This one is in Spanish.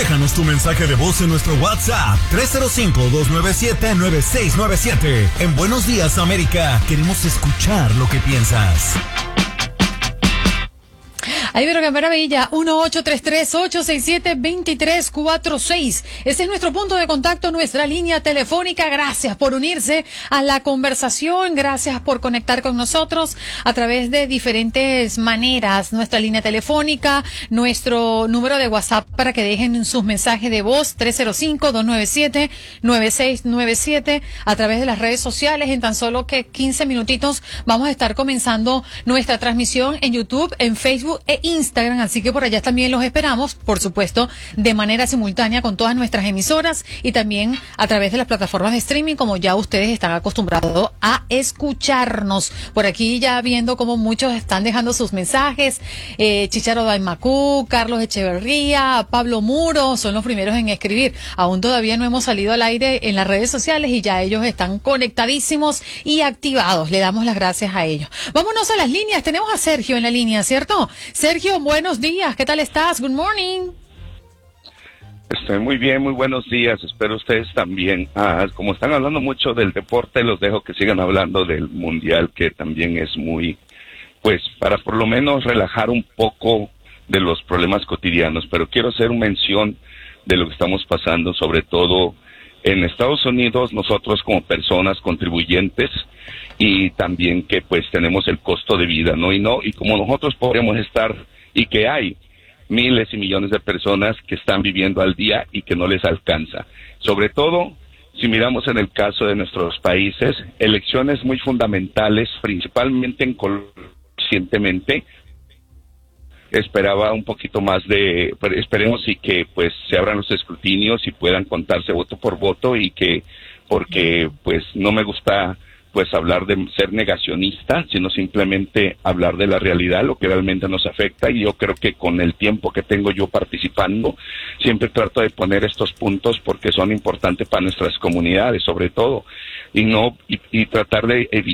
Déjanos tu mensaje de voz en nuestro WhatsApp 305-297-9697. En Buenos Días, América, queremos escuchar lo que piensas. Ahí vieron qué maravilla, 1-833-867-2346. Ese es nuestro punto de contacto, nuestra línea telefónica. Gracias por unirse a la conversación, gracias por conectar con nosotros a través de diferentes maneras. Nuestra línea telefónica, nuestro número de WhatsApp para que dejen sus mensajes de voz, 305-297-9697, a través de las redes sociales. En tan solo que 15 minutitos vamos a estar comenzando nuestra transmisión en YouTube, en Facebook e Instagram, así que por allá también los esperamos, por supuesto, de manera simultánea con todas nuestras emisoras y también a través de las plataformas de streaming, como ya ustedes están acostumbrados a escucharnos. Por aquí ya viendo cómo muchos están dejando sus mensajes, Chicharo Daimacú, Carlos Echeverría, Pablo Muro, son los primeros en escribir. Aún todavía no hemos salido al aire en las redes sociales y ya ellos están conectadísimos y activados. Le damos las gracias a ellos. Vámonos a las líneas. Tenemos a Sergio en la línea, ¿cierto? Sergio, buenos días. ¿Qué tal estás? Good morning. Estoy muy bien, muy buenos días. Espero ustedes también. Como están hablando mucho del deporte, los dejo que sigan hablando del mundial, que también es muy, pues, para por lo menos relajar un poco de los problemas cotidianos. Pero quiero hacer una mención de lo que estamos pasando, sobre todo en Estados Unidos, nosotros como personas contribuyentes, y también que pues tenemos el costo de vida, ¿no? Y como nosotros podríamos estar, y que hay miles y millones de personas que están viviendo al día y que no les alcanza. Sobre todo, si miramos en el caso de nuestros países, elecciones muy fundamentales, principalmente en Colombia, recientemente, esperaba un poquito más esperemos y que pues se abran los escrutinios y puedan contarse voto por voto, y que, porque pues no me gusta pues hablar de ser negacionista, sino simplemente hablar de la realidad, lo que realmente nos afecta. Y yo creo que con el tiempo que tengo yo participando, siempre trato de poner estos puntos porque son importantes para nuestras comunidades, sobre todo, y tratar de evitar